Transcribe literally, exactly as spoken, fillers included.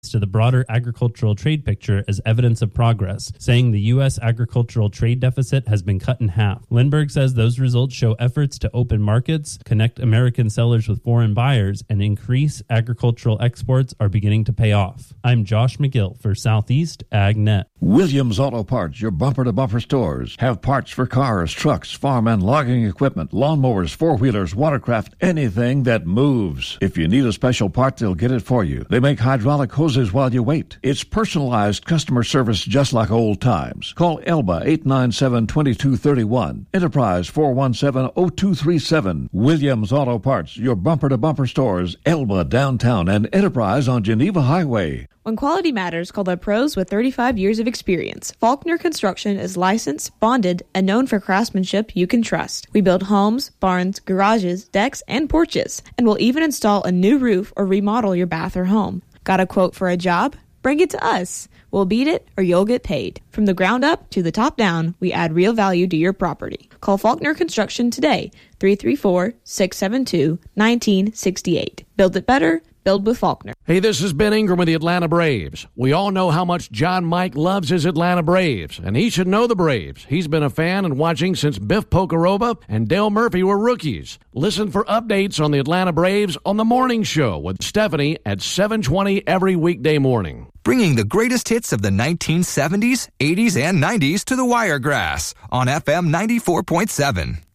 to the broader agricultural trade picture as evidence of progress, saying the U S agricultural trade deficit has been cut in half. Lindbergh says those results show efforts to open markets, connect American sellers with foreign buyers, and increase agricultural exports are beginning to pay off. I'm Josh McGill for Southeast AgNet. Williams Auto Parts, your bumper-to-bumper stores, have parts for cars, trucks, farm and logging equipment, lawnmowers, four-wheelers, watercraft, anything that moves. If you need a special part, they'll get it for you. They make hydraulic hoses while you wait. It's personalized customer service just like old times. Call Elba eight nine seven, two two three one. Enterprise four one seven, zero two three seven. Williams Auto Parts, your bumper-to-bumper stores, Elba downtown and Enterprise on Geneva Highway. When quality matters, call the pros with thirty-five years of experience. Faulkner Construction is licensed, bonded, and known for craftsmanship you can trust. We build homes, barns, garages, decks, and porches, and we'll even install a new roof or remodel your bath or home. Got a quote for a job? Bring it to us. We'll beat it or you'll get paid. From the ground up to the top down, we add real value to your property. Call Faulkner Construction today, three three four, six seven two, one nine six eight. Build it better. Build with Faulkner. Hey, this is Ben Ingram with the Atlanta Braves. We all know how much John Mike loves his Atlanta Braves, and he should know the Braves. He's been a fan and watching since Biff Pocoroba and Dale Murphy were rookies. Listen for updates on the Atlanta Braves on The Morning Show with Stephanie at seven twenty every weekday morning. Bringing the greatest hits of the nineteen seventies, eighties, and nineties to the Wiregrass on F M ninety-four point seven.